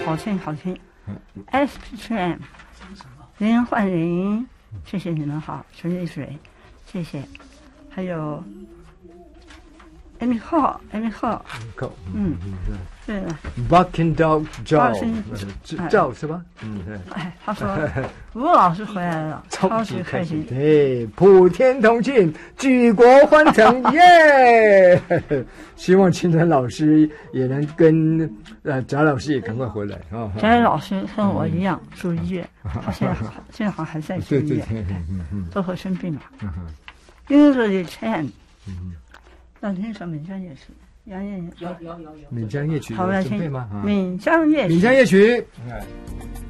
好听好听。SPM 林焕玲，谢谢你们好，陈丽水，谢谢，还有 Amy Hall，对了 Barking Dog Joe， 赵是吧？ 哎，他说吴老师回来了，超级开心。 对，普天同庆，举国欢腾，耶！希望青春老师也能跟翟老师也赶快回来啊。 翟老师跟我一样住医院，他现在好像还在住医院，都会生病了。English Chan， 要听什么闽江夜曲？杨艳有闽江夜曲好，我来听准备吗？ 闽江夜曲。 闽江夜曲。